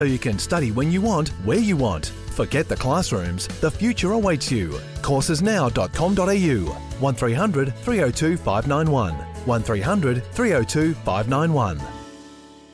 So you can study when you want, where you want. Forget the classrooms. The future awaits you. Coursesnow.com.au 1300 302 591 1300 302 591.